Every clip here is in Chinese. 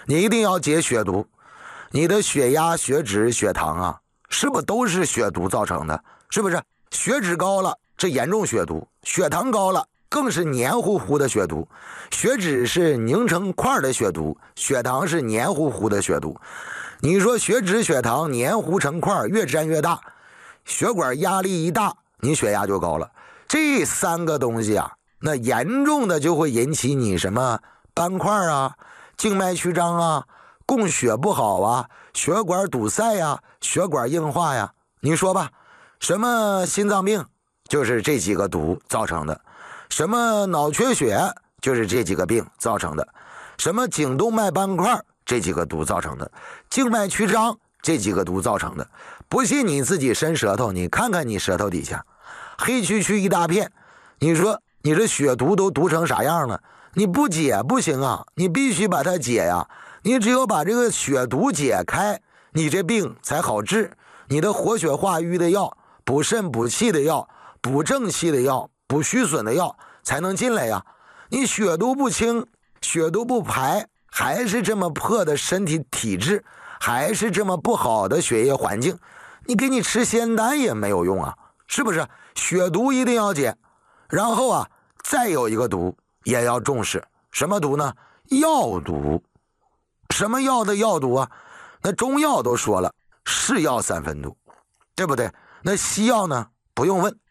你一定要解血毒。你的血压、血脂、血糖啊，是不是都是血毒造成的？是不是？血脂高了，这严重血毒；血糖高了，更是黏糊糊的血毒。血脂是凝成块的血毒，血糖是黏糊糊的血毒。你说血脂、血糖黏糊成块，越粘越大，血管压力一大，你血压就高了。这三个东西啊，那严重的就会引起你什么斑块啊、静脉曲张啊、供血不好啊、血管堵塞呀、血管硬化呀。你说吧，什么心脏病就是这几个毒造成的，什么脑缺血就是这几个病造成的，什么颈动脉斑块这几个毒造成的，静脉曲张这几个毒造成的。不信你自己伸舌头，你看看你舌头底下黑黢黢一大片，你说你这血毒都毒成啥样了？你不解不行啊，你必须把它解呀。你只有把这个血毒解开，你这病才好治。你的活血化瘀的药、补肾补气的药、补正气的药、补虚损的药才能进来呀。你血毒不清，血毒不排，还是这么破的身体体质，还是这么不好的血液环境，你给你吃仙丹也没有用啊，是不是？血毒一定要解。然后啊，再有一个毒也要重视，什么毒呢？药毒。什么药的药毒啊？那中药都说了，是药三分毒，对不对？那西药呢？不用问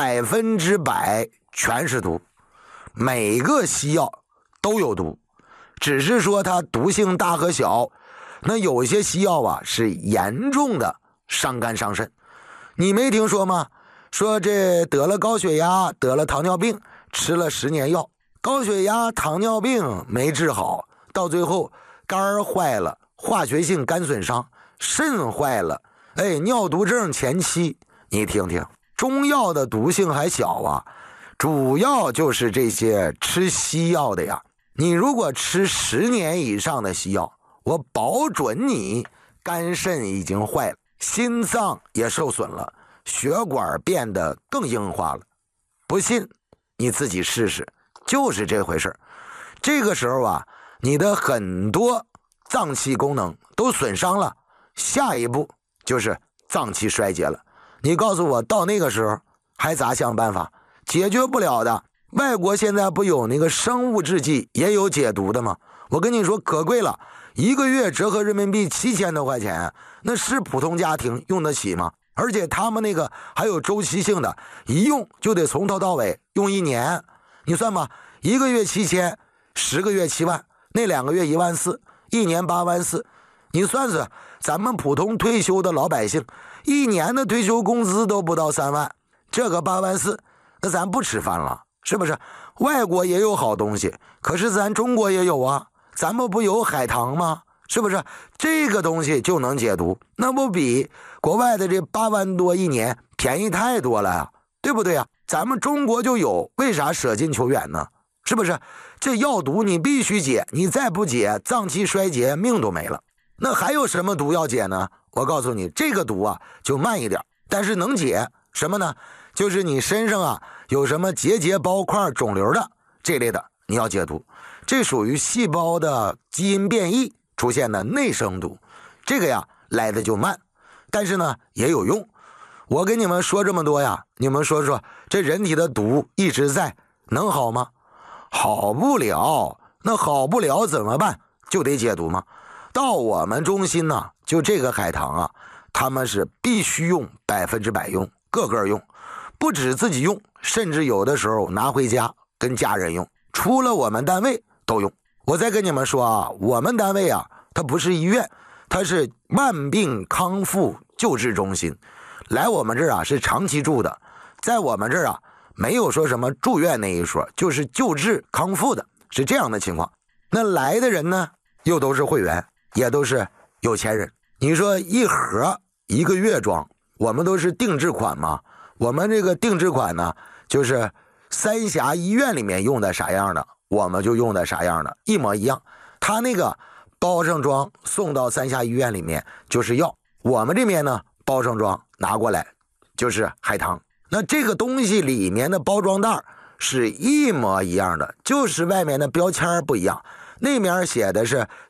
，100%全是毒，每个西药都有毒，只是说它毒性大和小。那有些西药啊是严重的伤肝伤肾，你没听说吗？说这得了高血压、得了糖尿病，吃了10年药，高血压、糖尿病没治好，到最后肝坏了，化学性肝损伤，肾坏了，尿毒症前期。你听听，中药的毒性还小啊，主要就是这些吃西药的呀。你如果吃10年以上的西药，我保准你肝肾已经坏了，心脏也受损了，血管变得更硬化了。不信你自己试试，就是这回事。这个时候啊，你的很多脏器功能都损伤了，下一步就是脏器衰竭了。你告诉我，到那个时候还咋想办法？解决不了的。外国现在不有那个生物制剂也有解毒的吗？我跟你说可贵了，1个月折合人民币7000多块钱，那是普通家庭用得起吗？而且他们那个还有周期性的，一用就得从头到尾用1年。你算吧，1个月7000，10个月7万，那2个月14000，1年84000。你算算，咱们普通退休的老百姓，1年的退休工资都不到3万，这个84000，那咱不吃饭了，是不是？外国也有好东西，可是咱中国也有啊，咱们不有海棠吗？是不是？这个东西就能解毒，那不比国外的这8万多1年便宜太多了呀，对不对啊？咱们中国就有，为啥舍近求远呢？是不是？这药毒你必须解，你再不解，脏器衰竭，命都没了。那还有什么毒要解呢？我告诉你，这个毒啊就慢一点，但是能解。什么呢？就是你身上啊有什么结包块肿瘤的这类的，你要解毒。这属于细胞的基因变异出现的内生毒，这个呀来的就慢，但是呢也有用。我跟你们说这么多呀，你们说说，这人体的毒一直在，能好吗？好不了。那好不了怎么办？就得解毒吗？到我们中心呢，就这个海棠啊，他们是必须用100%用，个个用，不止自己用，甚至有的时候拿回家跟家人用，除了我们单位都用。我再跟你们说啊，我们单位啊，它不是医院，它是慢病康复救治中心。来我们这儿啊是长期住的，在我们这儿啊没有说什么住院那一说，就是救治康复的，是这样的情况。那来的人呢，又都是会员，也都是有钱人。你说一盒1个月装，我们都是定制款嘛。我们这个定制款呢，就是三峡医院里面用的啥样的，我们就用的啥样的，一模一样。他那个包上装送到三峡医院里面就是药，我们这边呢包上装拿过来就是海棠。那这个东西里面的包装袋是一模一样的，就是外面的标签不一样。那面写的是